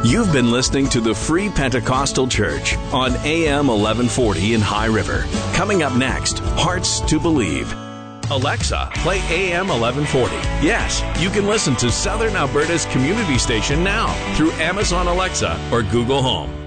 You've been listening to the Free Pentecostal Church on AM 1140 in High River. Coming up next, Hearts to Believe. Alexa, play AM 1140. Yes, you can listen to Southern Alberta's community station now through Amazon Alexa or Google Home.